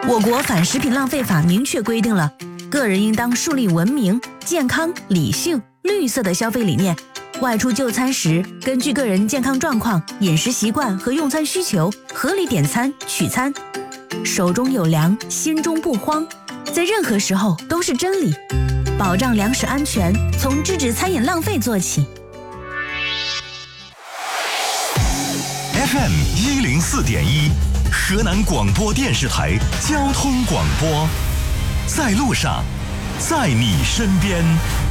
我国反食品浪费法明确规定了，个人应当树立文明、健康、理性、绿色的消费理念。外出就餐时，根据个人健康状况、饮食习惯和用餐需求，合理点餐取餐。手中有粮，心中不慌，在任何时候都是真理。保障粮食安全，从制止餐饮浪费做起。 FM 104.1，河南广播电视台交通广播，在路上，在你身边。